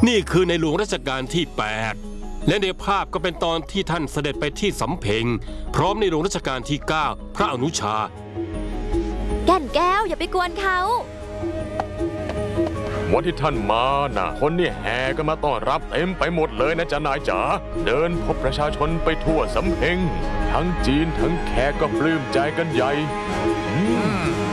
นี่คือในหลวงรัชกาลที่ 8 และในภาพก็เป็นตอนที่ท่านเสด็จไปที่สำเพ็งพร้อมในหลวงรัชกาลที่ 9 พระอนุชาแก่นแก้วอย่าไปกวนเขาวันที่ท่านมาน่ะคนนี่แห่กันมาต้อนรับเต็มไปหมดเลยนะจ๊ะนายจ๋าเดินพบประชาชนไปทั่วสำเพ็งทั้งจีนทั้งแขกก็ปลื้มใจกันใหญ่